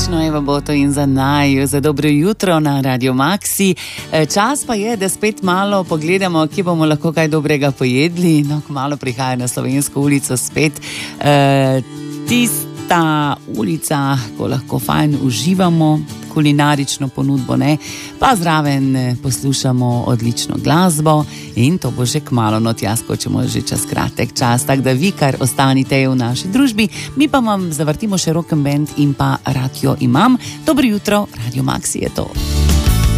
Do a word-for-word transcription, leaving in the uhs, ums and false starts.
odlično, Eva Boto in za naju, za dobro jutro na Radio Maxi. Čas pa je, da spet malo pogledamo, kje bomo lahko kaj dobrega pojedli. No, ko malo prihaja na Slovensko ulico spet e, tista ulica, ko lahko fajn uživamo, kulinarično ponudbo, ne, pa zraven poslušamo odlično glasbo in to bo že kmalu, no tja skočimo že čez kratek čas, tako da vi kar ostanite v naši družbi, mi pa vam zavrtimo še rock and band in pa Radio Imam. Dobro jutro, Radio Maxi je to.